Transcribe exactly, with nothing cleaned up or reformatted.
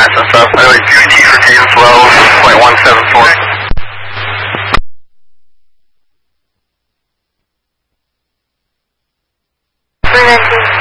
That's what's up. By the way, U T for T twelve point one seven four. three nineteen.